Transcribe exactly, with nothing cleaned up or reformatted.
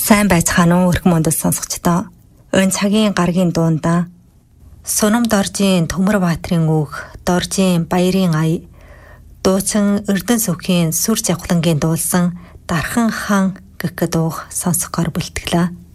Сайн байцгаана уу өрхөн мөндөл сонсогчдоо. Өн цагийн гаргийн дуунда Сунам Доржийн Төмөр Баатрин үг, Доржийн Баярын ая, дуучин Эрдэнэ сүхийн Сүр Жавхлангийн дуулсан Дархан хаан гэх дууг сонсохоор бэлтгэлээ.